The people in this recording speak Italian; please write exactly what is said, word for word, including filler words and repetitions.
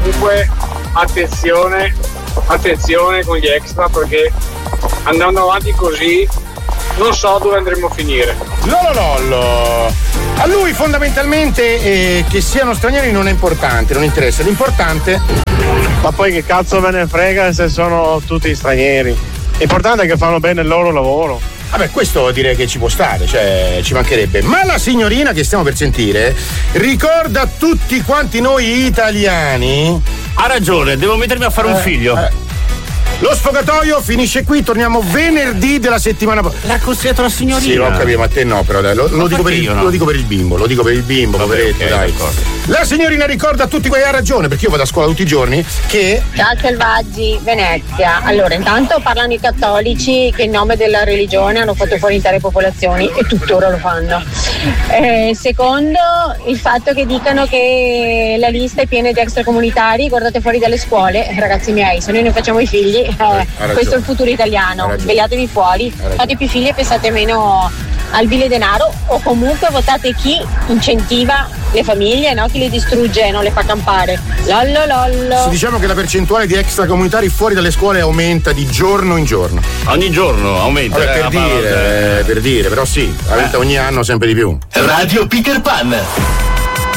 comunque attenzione, attenzione con gli extra, perché andando avanti così non so dove andremo a finire. Lololollo. A lui fondamentalmente eh, che siano stranieri non è importante, non interessa, l'importante. Ma poi che cazzo ve ne frega se sono tutti stranieri? L'importante è che fanno bene il loro lavoro. Vabbè, questo direi che ci può stare, cioè ci mancherebbe. Ma la signorina che stiamo per sentire ricorda a tutti quanti noi italiani. Ha ragione, devo mettermi a fare eh, un figlio. Eh. Lo sfogatoio finisce qui, torniamo venerdì della settimana prossima. L'ha consigliato la signorina. Sì, l'ho capito, ma a te no, però dai, lo, lo, dico per il, no? lo dico per il bimbo, lo dico per il bimbo, Vabbè, poveretto, okay, dai. d'accordo. La signorina ricorda a tutti quelli, ha ragione, perché io vado a scuola tutti i giorni, che. Ciao selvaggi, Venezia. Allora, intanto parlano i cattolici che in nome della religione hanno fatto fuori intere popolazioni e tuttora lo fanno. Eh, secondo, il fatto che dicano che la lista è piena di extracomunitari, guardate fuori dalle scuole, ragazzi miei, se noi non facciamo i figli, eh, questo è il futuro italiano. Svegliatevi fuori, fate più figli e pensate meno al vile denaro, o comunque votate chi incentiva le famiglie, no? Chi le distrugge e non le fa campare. Lollo lollo. Sì, diciamo che la percentuale di extracomunitari fuori dalle scuole aumenta di giorno in giorno. Ogni giorno aumenta. Vabbè, per, eh, dire, eh, per dire, però sì, aumenta eh. ogni anno sempre di più. Radio Peter Pan.